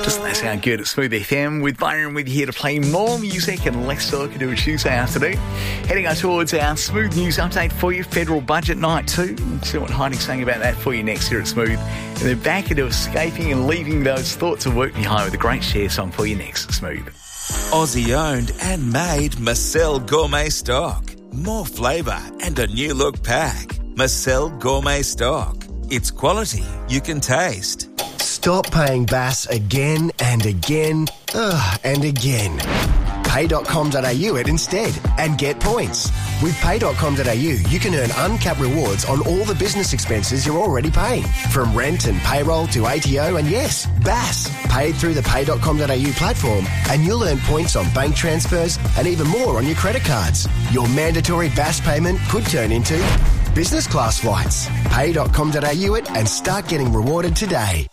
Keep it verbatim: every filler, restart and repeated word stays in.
Just that sound good at Smooth F M with Byron with you here to play more music and less talk to do a Tuesday afternoon. Heading on towards our Smooth News update for you, federal budget night too. We'll see what Heidi's saying about that for you next here at Smooth. And then back into escaping and leaving those thoughts of work behind with a great share song for you next at Smooth. Aussie owned and made Marcel Gourmet Stock. More flavour and a new look pack. Marcel Gourmet Stock. It's quality you can taste. Stop paying B A S again and again ugh, and again. pay dot com dot a u it instead and get points. With pay dot com dot a u, you can earn uncapped rewards on all the business expenses you're already paying. From rent and payroll to A T O and yes, B A S. Paid through the pay dot com dot a u platform and you'll earn points on bank transfers and even more on your credit cards. Your mandatory B A S payment could turn into business class flights. pay dot com dot a u it and start getting rewarded today.